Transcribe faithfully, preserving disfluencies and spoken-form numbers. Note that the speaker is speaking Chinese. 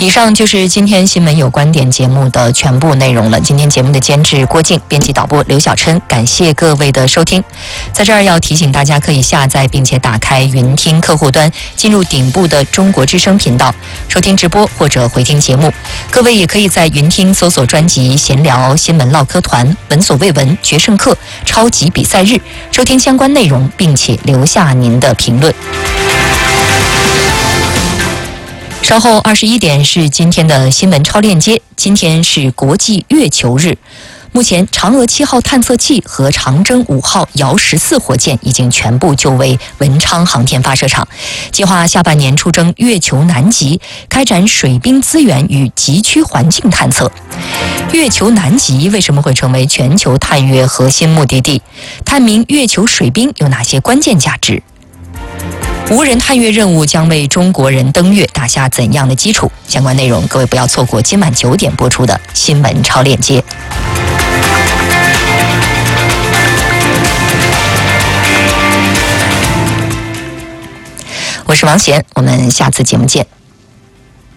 以上就是今天新闻有观点节目的全部内容了。今天节目的监制郭静，编辑导播刘小琛，感谢各位的收听。在这儿要提醒大家，可以下载并且打开云听客户端，进入顶部的中国之声频道，收听直播或者回听节目。各位也可以在云听搜索专辑闲聊新闻唠嗑团、闻所未闻、决胜客、超级比赛日，收听相关内容，并且留下您的评论。稍后二十一点是今天的新闻超链接。今天是国际月球日，目前嫦娥七号探测器和长征五号遥十四火箭已经全部就位文昌航天发射场，计划下半年出征月球南极，开展水冰资源与极区环境探测。月球南极为什么会成为全球探月核心目的地？探明月球水冰有哪些关键价值？无人探月任务将为中国人登月打下怎样的基础？相关内容各位不要错过今晚九点播出的新闻超链接。我是王贤，我们下次节目见。